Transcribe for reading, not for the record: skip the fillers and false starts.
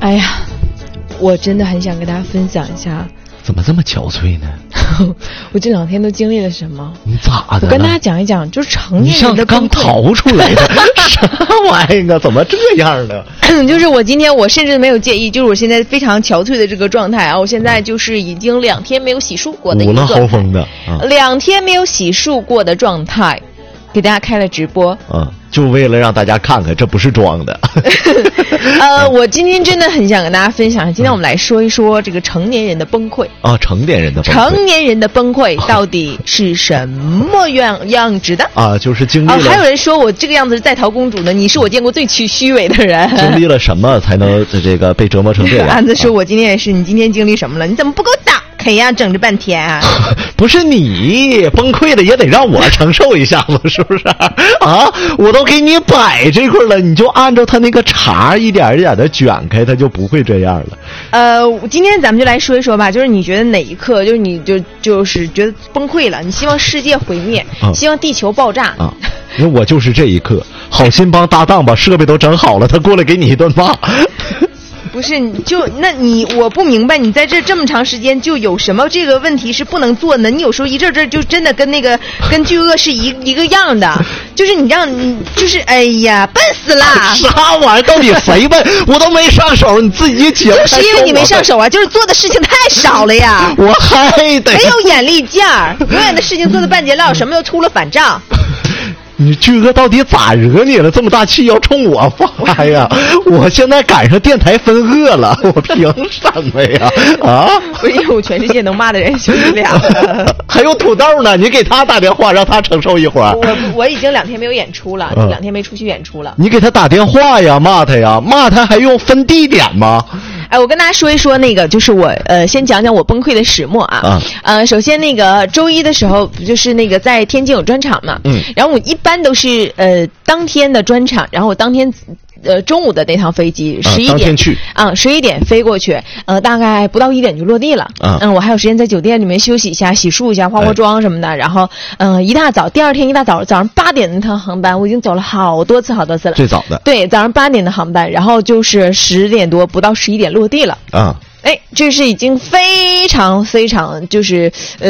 哎呀，我真的很想跟大家分享一下。 怎么这么憔悴呢？ 我这2天都经历了什么？ 你咋的了？ 我跟大家讲一讲，就是成年人的崩溃。 你像刚逃出来的啥玩意儿啊？怎么这样呢？ 就是我今天我甚至没有介意，就是我现在非常憔悴的这个状态啊！我现在就是已经2天没有洗漱过的一个状态， 五了豪风的 2天没有洗漱过的状态，给大家开了直播。 就为了让大家看看，这不是装的。 我今天真的很想跟大家分享，今天我们来说一说这个成年人的崩溃啊，成年人的崩溃， 成年人的崩溃到底是什么样子的啊？就是经历了。 还有人说我这个样子是在逃公主呢，你是我见过最虚伪的人。 经历了什么才能这个被折磨成这样？ 安子说：“我今天也是，你今天经历什么了？你怎么不给我打开呀？整这半天啊！ 不是你崩溃的也得让我承受一下子，是不是啊？我都给你摆这块了，你就按照他那个茬一点一点的卷开，他就不会这样了。 今天咱们就来说一说吧，就是你觉得哪一刻，就是你就是觉得崩溃了，你希望世界毁灭，希望地球爆炸啊？因为我就是这一刻，好心帮搭档把设备都整好了，他过来给你一顿骂。 不是，我不明白，你在这么长时间就有什么这个问题是不能做呢？你有时候一阵就真的跟巨鳄是一个样的，就是你就是哎呀，笨死了！ 啥玩意儿？到底谁笨？我都没上手，你自己讲。 就是因为你没上手啊，就是做的事情太少了呀。 我还得没有眼力劲儿，永远的事情做的半截料，什么又出了反账。 你巨哥到底咋惹你了？这么大气要冲我发呀？我现在赶上电台分恶了，我凭什么呀？啊！ 因为我全世界能骂的人就这俩， 还有土豆呢，你给他打电话让他承受一会儿。 我已经2天没有演出了，2天没出去演出了。 你给他打电话呀，骂他呀，骂他还用分地点吗？ 哎，我跟大家说一说那个，就是我先讲讲我崩溃的始末啊。首先那个周一的时候，就是那个在天津有专场嘛，然后我一般都是当天的专场，然后我当天中午的那趟飞机11点去 11点飞过去，大概不到1点就落地了。我还有时间在酒店里面休息一下、洗漱一下、化妆什么的。然后第二天一大早早上8点那趟航班，我已经走了好多次了。 最早的对，早上8点的航班，然后就是10点多不到11点落地了。这是已经非常非常就是